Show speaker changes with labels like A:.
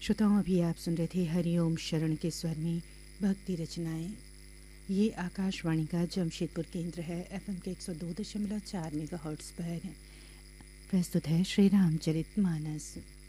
A: श्रोताओं, अभी आप सुन रहे थे हरिओम शरण के स्वर में भक्ति रचनाएं। ये आकाशवाणी का जमशेदपुर केंद्र है। एफएम के 102.4 मेगाहर्ट्ज़ पर प्रस्तुत है श्री रामचरित मानस।